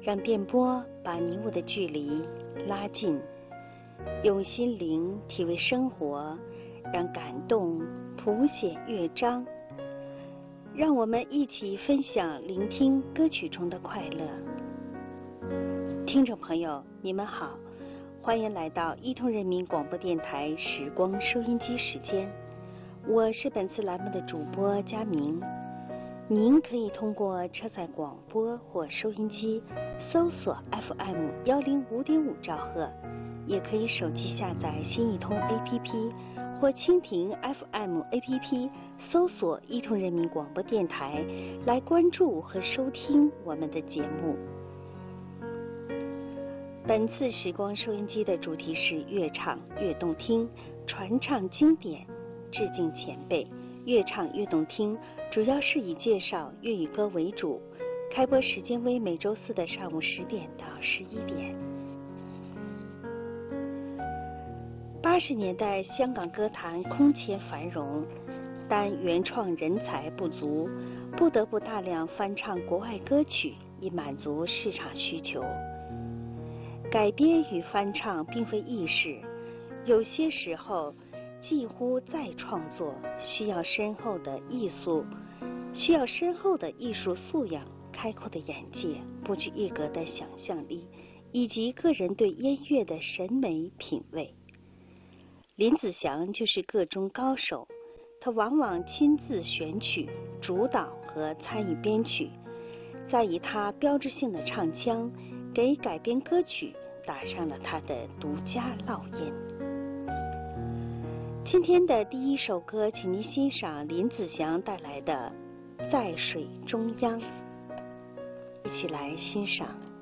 让电波把你我的距离拉近，用心灵体味生活，让感动谱写乐章。让我们一起分享聆听歌曲中的快乐。听众朋友，你们好，欢迎来到伊通人民广播电台时光收音机时间，我是本次栏目的主播佳明。您可以通过车载广播或收音机搜索 FM105.5兆赫，也可以手机下载新一通 APP 或蜻蜓 FM APP 搜索伊通人民广播电台来关注和收听我们的节目。本次时光收音机的主题是越唱越动听，传唱经典，致敬前辈。越唱越动听主要是以介绍粤语歌为主，开播时间为每周四的上午10点到11点。80年代香港歌坛空前繁荣，但原创人才不足，不得不大量翻唱国外歌曲以满足市场需求。改编与翻唱并非易事，有些时候几乎再创作需要深厚的艺术素养、开阔的眼界、不拘一格的想象力，以及个人对音乐的审美品味。林子祥就是个中高手，他往往亲自选曲、主导和参与编曲，再以他标志性的唱腔给改编歌曲打上了他的独家烙印。今天的第一首歌，请您欣赏林子祥带来的《在水中央》，一起来欣赏。